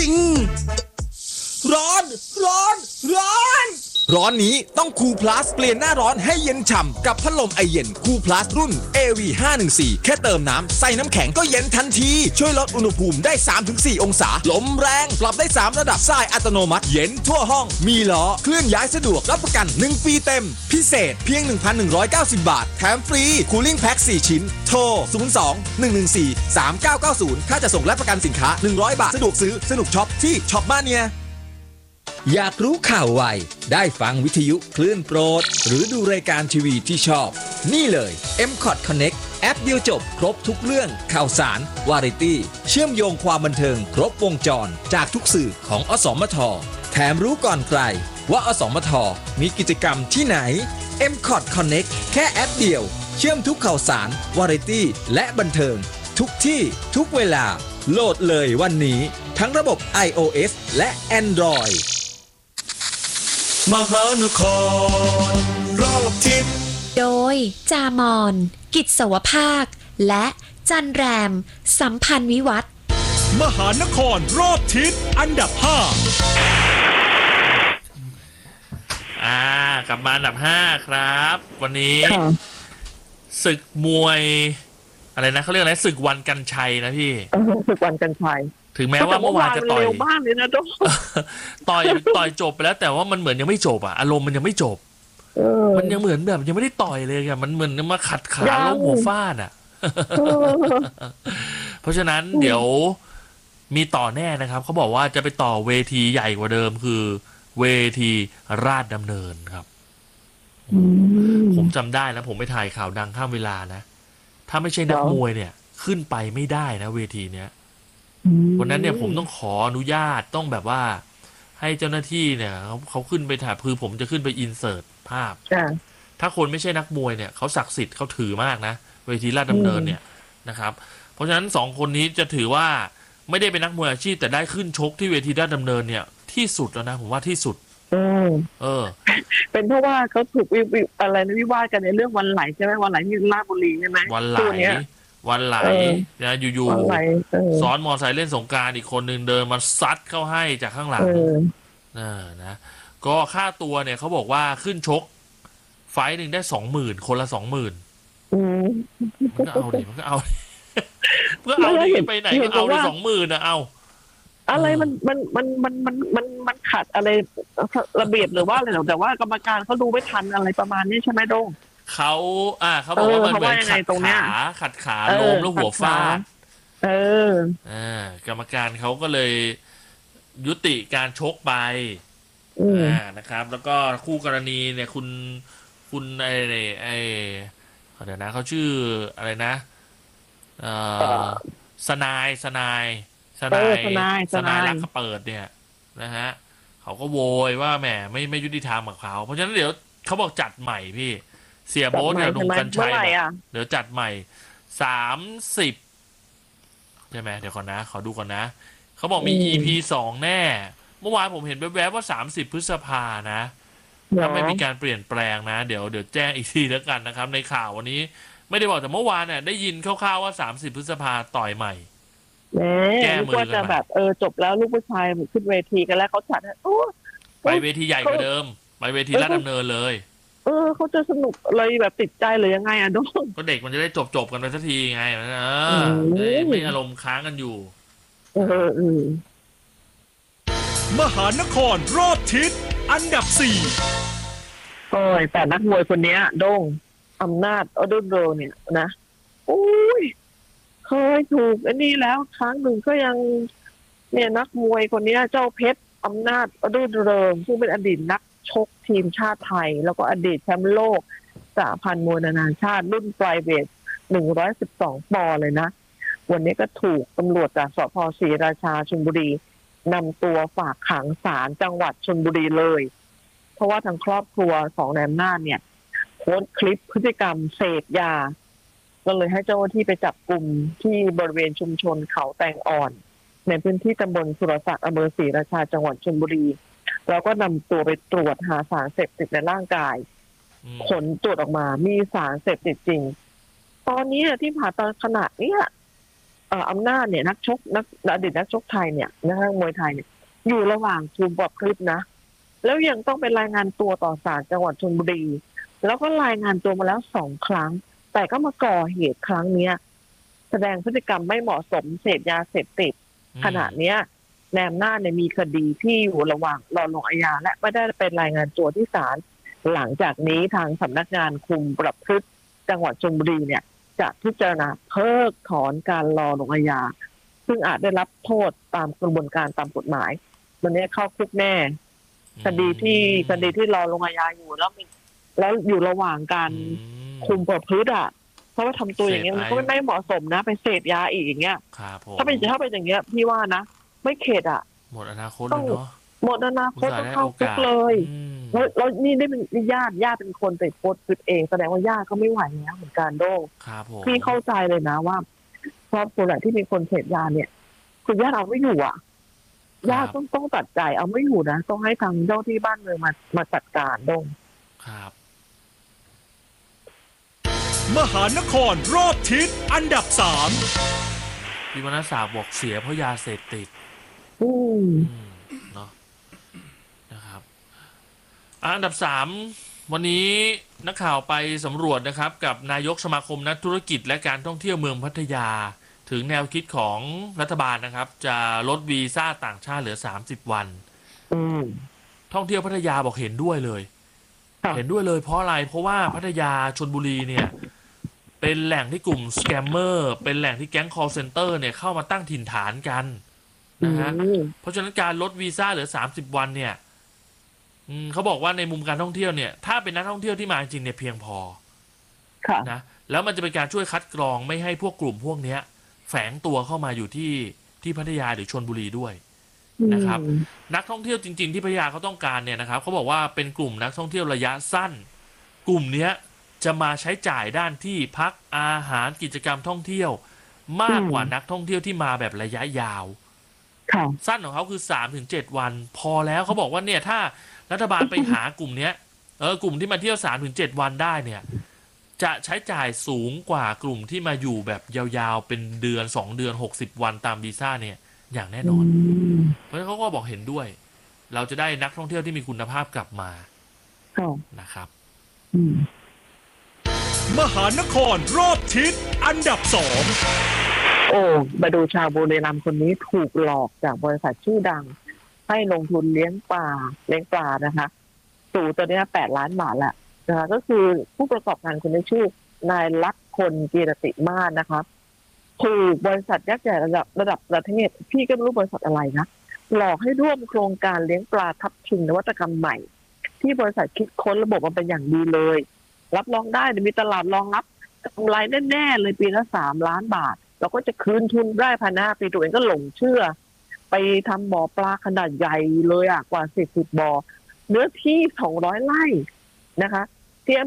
ริงๆร้อนร้อนนี้ต้องคูลพลัสเปลี่ยนหน้าร้อนให้เย็นฉ่ำกับพัดลมไอเย็นคูลพลัสรุ่น AV514 แค่เติมน้ำใส่น้ำแข็งก็เย็นทันทีช่วยลดอุณหภูมิได้ 3-4 องศาลมแรงปรับได้ 3 ระดับทรายอัตโนมัติเย็นทั่วห้องมีล้อเคลื่อนย้ายสะดวกรับประกัน1 ปีเต็มพิเศษเพียง 1,190 บาทแถมฟรีคูลิ่งแพ็ค4 ชิ้นโทร 02-114-3990 ค่าจะส่งและประกันสินค้า100 บาทสะดวกซื้อสนุกช็อปที่ช็อปมาเนียอยากรู้ข่าวไวได้ฟังวิทยุคลื่นโปรดหรือดูรายการทีวีที่ชอบนี่เลย MCOT Connect แอปเดียวจบครบทุกเรื่องข่าวสารวาไรตี้เชื่อมโยงความบันเทิงครบวงจรจากทุกสื่อของอสมทแถมรู้ก่อนใครว่าอสมทมีกิจกรรมที่ไหน MCOT Connect แค่แอปเดียวเชื่อมทุกข่าวสารวาไรตี้และบันเทิงทุกที่ทุกเวลาโหลดเลยวันนี้ทั้งระบบ iOS และ Androidมหานครรอบทิศโดยจามอนกิจสวภาคและจันแรมสัมพันธ์วิวัฒน์มหานครรอบทิศอันดับ5 กลับมาอันดับ5ครับวันนี้ศึกมวยอะไรนะเขาเรียกอะไรศึกวันกันชัยนะพี่ศึกวันกันชัยถึงแม้ว่าเมื่อวานจะต่อยเร็วมากเลยนะทุกต่อยจบไปแล้วแต่ว่ามันเหมือนยังไม่จบอารมณ์มันยังไม่จบมันยังเหมือนแบบยังไม่ได้ต่อยเลยมันเหมือนมาขัดขาล้มหัวฟาดเพราะฉะนั้นเดี๋ยวมีต่อแน่นะครับเขาบอกว่าจะไปต่อเวทีใหญ่กว่าเดิมคือเวทีราชดำเนินครับผมจำได้นะผมไปถ่ายข่าวดังข้ามเวลานะถ้าไม่ใช่นักมวยเนี่ยขึ้นไปไม่ได้นะเวทีเนี้ยวันนั้นเนี่ยผมต้องขออนุญาตต้องแบบว่าให้เจ้าหน้าที่เนี่ยเขาขึ้นไปถ่ายคือผมจะขึ้นไปอินเสิร์ตภาพถ้าคนไม่ใช่นักมวยเนี่ยเขาศักดิ์สิทธิ์เขาถือมากนะเวทีราชดำเนินเนี่ยนะครับเพราะฉะนั้น2คนนี้จะถือว่าไม่ได้เป็นนักมวยอาชีพแต่ได้ขึ้นชกที่เวทีราชดำเนินเนี่ยที่สุดแล้วนะผมว่าที่สุดเป็นเพราะว่าเขาถูกอะไรนะวิวาทกันในเรื่องวันไหลใช่ไหมวันไหลที่ราชบุรีใช่ไหมวันไหลนะอยู่ๆซ้อนมอไซค์เล่นสงกรานต์อีกคนนึงเดินมาซัดเข้าให้จากข้างหลังนะก็ค่าตัวเนี่ยเขาบอกว่าขึ้นชกไฟต์หนึ่งได้ 20,000 คนละ 20,000มันก็เอาดิมันก็เอาดิไปไหนก็เอาดิ 20,000เอาอะไรมันขัดอะไรระเบียบหรือว่าอะไรหรอแต่ว่ากรรมการเขาดูไม่ทันอะไรประมาณนี้ใช่ไหมโดงเขาบอกว่ามันเหมือนขัดขาล้มแล้วหัวฟาดกรรมการเขาก็เลยยุติการชกไปนะครับแล้วก็คู่กรณีเนี่ยคุณไอ้เดี๋ยวนะเขาชื่ออะไรนะสนายรักเปิดเนี่ยนะฮะเขาก็โวยว่าแหมไม่ยุติธรรมกับเขาเพราะฉะนั้นเดี๋ยวเขาบอกจัดใหม่พี่เสียโบ๊ทเนี่ยหนุ่มกัญชัยเดี๋ยวจัดใหม่30ใช่ไหมเดี๋ยวก่อนนะขอดูก่อนนะเขาบอกมี EP 2แน่เมื่อวานผมเห็นแวบๆว่า30พฤษภานะถ้าไม่มีการเปลี่ยนแปลงนะเดี๋ยวแจ้งอีกทีแล้วกันนะครับในข่าววันนี้ไม่ได้บอกแต่เมื่อวานเนี่ยได้ยินคร่าวๆว่า30พฤษภาต่อยใหม่แก้มือกันแบบจบแล้วลูกผู้ชายขึ้นเวทีกันแล้วเขาจัดไปเวทีใหญ่กว่าเดิมไปเวทีราชดำเนินเลยเขาจะสนุกเลยแบบติดใจเลยยังไงอะน้องก็เด็กมันจะได้จบกันไปสักทีไงไม่อารมณ์ค้างกันอยู่มหานครรอบทิศอันดับ 4แต่นักมวยคนนี้โด่งอำนาจอดุลโรเนี่ยนะเคยถูกอันนี้แล้วครั้งหนึ่งก็ยังเนี่ยนักมวยคนนี้เจ้าเพชรอำนาจอดุลโรซึ่งเป็นอดีตนักชกทีมชาติไทยแล้วก็อดีตแชมป์โลกสหพันธ์มวยนานาชาติรุ่นไฟเวท112 ปอนด์เลยนะวันนี้ก็ถูกตำรวจจากสภ.ศรีราชาชลบุรีนำตัวฝากขังศาลจังหวัดชลบุรีเลยเพราะว่าทางครอบครัวของนายอำนาจเนี่ยโพสต์คลิปพฤติกรรมเสพยาก็เลยให้เจ้าหน้าที่ไปจับกลุ่มที่บริเวณชุมชนเขาแตงอ่อนในพื้นที่ตำบลสุรศักดิ์อำเภอศรีราชาจังหวัดชลบุรีแล้วก็นำตัวไปตรวจหาสารเสพติดในร่างกายผลตรวจออกมามีสารเสพติดจริงตอนนี้ที่ผ่าตัดขณะนี้อำนาจเนี่ยอดีตนักชกไทยเนี่ยนักมวยไทยเนี่ยอยู่ระหว่างคุมประพฤตินะแล้วยังต้องไปรายงานตัวต่อศาลจังหวัดชลบุรีแล้วก็รายงานตัวมาแล้ว2 ครั้งแต่ก็มาก่อเหตุครั้งเนี้ยแสดงพฤติกรรมไม่เหมาะสมเสพยาเสพติดขณะเนี้ยในอำนาจเนี่ยมีคดีที่อยู่ระหว่างรอลงอาญาและไม่ได้เป็นรายงานตัวที่ศาลหลังจากนี้ทางสำนักงานคุมประพฤติจังหวัดชลบุรีเนี่ยจะพิจารณาเพิกถอนการรอลงอาญาซึ่งอาจได้รับโทษตามกระบวนการตามกฎหมายวันนี้เข้าคุกแน่คดีที่รอลงอาญาอยู่แล้วอยู่ระหว่างการคุมประพฤติอ่ะเพราะว่าทำตัวอย่างเงี้ยมันก็ไม่เหมาะสมนะไปเสพยาอีกอย่างเงี้ยถ้าเป็นอย่างเงี้ยพี่ว่านะไม่เข็ดอ่ะหมดอนาคตเลยเนาะหมดอนาคตต้องเข้าคุกเลยแล้วนี่ได้เป็นญาติเป็นคนไปโพสต์คลิปเองแสดงว่าญาติก็ไม่ไหวแล้วเหมือนกันโด้พี่เข้าใจเลยนะว่าครอบครัวไหนที่มีคนเสพยาเนี่ยคุณญาติเอาไม่อยู่อ่ะญาติต้องตัดใจเอาไม่อยู่นะต้องให้ทางเจ้าที่บ้านเมืองมาจัดการโด้ครับมหานครรอบทิศอันดับ 3พี่วรรณศักดิ์บอกเสียเพราะยาเสพติดเนาะนะครับอันดับ3วันนี้นักข่าวไปสำรวจนะครับกับนายกสมาคมนักธุรกิจและการท่องเที่ยวเมืองพัทยาถึงแนวคิดของรัฐบาลนะครับจะลดวีซ่าต่างชาติเหลือ30 วันท่องเที่ยวพัทยาบอกเห็นด้วยเลยเพราะอะไรเพราะว่าพัทยาชลบุรีเนี่ยเป็นแหล่งที่กลุ่มสแกมเมอร์เป็นแหล่งที่แก๊ง call center เนี่ยเข้ามาตั้งถิ่นฐานกันนะฮะเพราะฉะนั้นการลดวีซ่าเหลือ30 วันเนี่ยเขาบอกว่าในมุมการท่องเที่ยวเนี่ยถ้าเป็นนักท่องเที่ยวที่มาจริงเนี่ยเพียงพอนะแล้วมันจะเป็นการช่วยคัดกรองไม่ให้พวกกลุ่มพวกนี้แฝงตัวเข้ามาอยู่ที่พัทยาหรือชลบุรีด้วยนะครับนักท่องเที่ยวจริงๆที่พัทยาเขาต้องการเนี่ยนะครับเขาบอกว่าเป็นกลุ่มนักท่องเที่ยวระยะสั้นกลุ่มนี้จะมาใช้จ่ายด้านที่พักอาหารกิจกรรมท่องเที่ยวมากกว่านักท่องเที่ยวที่มาแบบระยะยาวสั้นของเขาคือ 3-7 วันพอแล้วเขาบอกว่าเนี่ยถ้ารัฐบาลไปหากลุ่มนี้กลุ่มที่มาเที่ยว 3-7 วันได้เนี่ยจะใช้จ่ายสูงกว่ากลุ่มที่มาอยู่แบบยาวๆเป็นเดือน2 เดือน60 วันตามวีซ่าเนี่ยอย่างแน่นอนเพราะฉะนั้นเขาก็บอกเห็นด้วยเราจะได้นักท่องเที่ยวที่มีคุณภาพกลับมานะครับมหานครรอบทิศอันดับ2 มาดูชาวบุรีรัมย์คนนี้ถูกหลอกจากบริษัทชื่อดังให้ลงทุนเลี้ยงปลานะคะตู่ตัวนี้8 ล้านบาทแหละนะคะก็คือผู้ประกอบการคนนี้ชื่อนายลักษณ์พลกีรติมาศนะคะถูกบริษัทยักษ์ใหญ่ระดับประเทศพี่ก็ไม่รู้บริษัทอะไรนะหลอกให้ร่วมโครงการเลี้ยงปลาทับทิมนวัตกรรมใหม่ที่บริษัทคิดค้นระบบมันเป็นอย่างดีเลยรับรองได้มีตลาดรองรับกำไรแน่ๆเลยปีละ3 ล้านบาทเราก็จะคืนทุนได้ภายใน5 ปีตัวเองก็หลงเชื่อไปทำบ่อปลาขนาดใหญ่เลยกว่า40 บ่อเนื้อที่200 ไร่นะคะ